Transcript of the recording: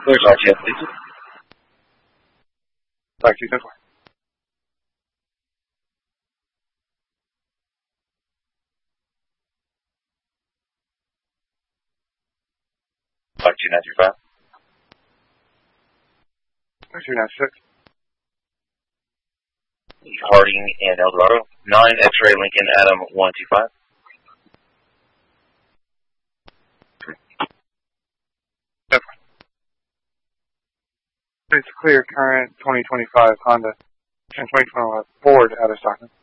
Clear taxi, please. Taxi 10-4. Taxi 935. Taxi 96. Harding and Eldorado. 9 X-ray Lincoln Adam 125. It's clear current 2025 Honda and 2025 Ford out of stock.